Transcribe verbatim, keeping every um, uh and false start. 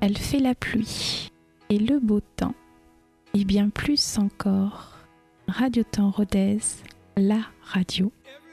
Elle fait la pluie et le beau temps, et bien plus encore. Radio Temps Rodez, la radio.